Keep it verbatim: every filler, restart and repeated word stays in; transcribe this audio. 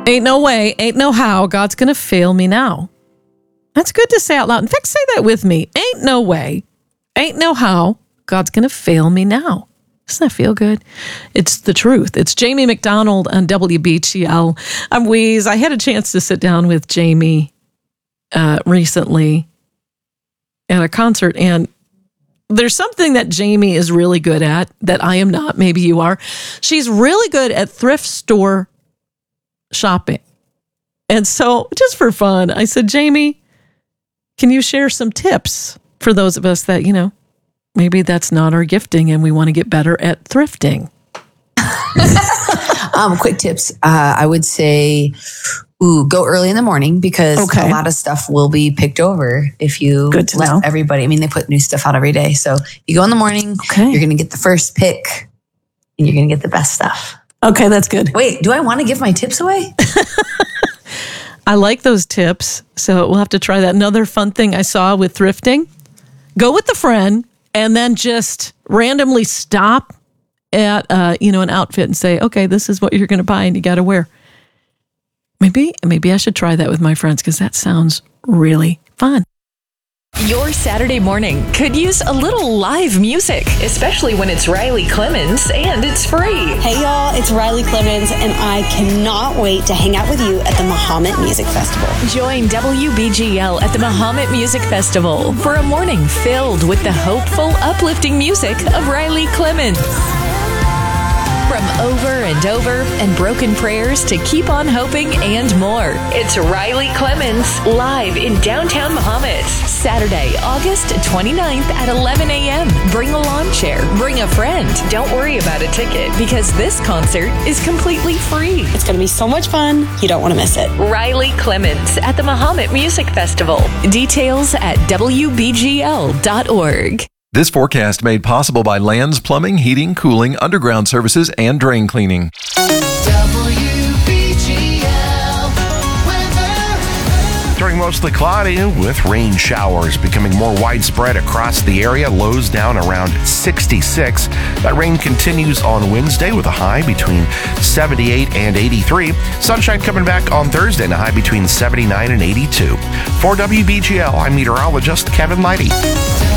Ain't no way, ain't no how God's going to fail me now. That's good to say out loud. In fact, say that with me. Ain't no way, ain't no how God's going to fail me now. Doesn't that feel good? It's the truth. It's Jamie McDonald on W B G L. I'm Wheeze. I had a chance to sit down with Jamie uh, recently at a concert, and there's something that Jamie is really good at that I am not. Maybe you are. She's really good at thrift store shopping. And so just for fun, I said, Jamie, can you share some tips for those of us that, you know, maybe that's not our gifting and we want to get better at thrifting? um, quick tips. Uh, I would say, ooh, go early in the morning because okay. a lot of stuff will be picked over if you Good to let know. everybody. I mean, they put new stuff out every day. So you go in the morning, okay. you're going to get the first pick and you're going to get the best stuff. Okay, that's good. Wait, do I want to give my tips away? I like those tips. So we'll have to try that. Another fun thing I saw with thrifting, go with a friend and then just randomly stop at uh, you know, an outfit and say, okay, this is what you're going to buy and you got to wear. Maybe, maybe I should try that with my friends because that sounds really fun. Your Saturday morning could use a little live music, especially when it's Riley Clemens and it's free. Hey y'all, it's Riley Clemens and I cannot wait to hang out with you at the Mahomet Music Festival. Join W B G L at the Mahomet Music Festival for a morning filled with the hopeful, uplifting music of Riley Clemens. From Over and Over and Broken Prayers to Keep on Hoping and more. It's Riley Clemens live in downtown Mahomet. Saturday, August twenty-ninth at eleven a.m. Bring a lawn chair. Bring a friend. Don't worry about a ticket because this concert is completely free. It's going to be so much fun. You don't want to miss it. Riley Clemens at the Mahomet Music Festival. Details at W B G L dot org. This forecast made possible by Lands Plumbing, Heating, Cooling, Underground Services, and Drain Cleaning. W B G L weather. Turning mostly cloudy with rain showers becoming more widespread across the area. Lows down around sixty-six. That rain continues on Wednesday with a high between seventy-eight and eighty-three. Sunshine coming back on Thursday and a high between seventy-nine and eighty-two. For W B G L, I'm meteorologist Kevin Lighty.